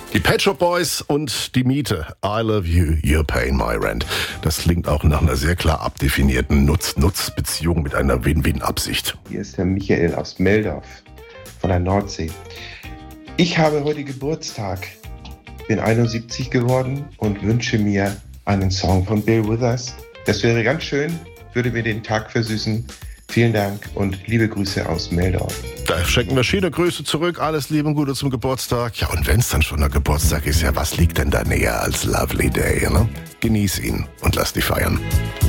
Die Pet Shop Boys und die Miete. I love you, you're paying my rent. Das klingt auch nach einer sehr klar abdefinierten Nutz-Nutz-Beziehung mit einer Win-Win-Absicht. Hier ist der Michael aus Meldorf von der Nordsee. Ich habe heute Geburtstag, bin 71 geworden und wünsche mir einen Song von Bill Withers. Das wäre ganz schön, würde mir den Tag versüßen. Vielen Dank und liebe Grüße aus Meldorf. Da schenken wir schöne Grüße zurück. Alles Liebe und Gute zum Geburtstag. Ja, und wenn es dann schon der Geburtstag ist, ja, was liegt denn da näher als Lovely Day, ne? Genieß ihn und lass dich feiern.